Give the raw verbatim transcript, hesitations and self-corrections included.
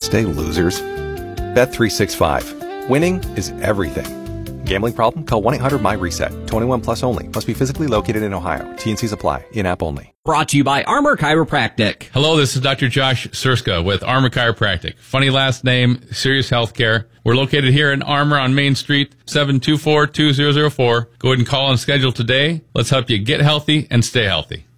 Thursday, losers. Bet three sixty-five. Winning is everything. Gambling problem? Call one eight hundred my reset. twenty-one plus only. Must be physically located in Ohio. T and C's apply. In-app only. Brought to you by Armor Chiropractic. Hello, this is Doctor Josh Surska with Armor Chiropractic. Funny last name, serious healthcare. We're located here in Armor on Main Street, seven two four, two zero zero four. Go ahead and call and schedule today. Let's help you get healthy and stay healthy.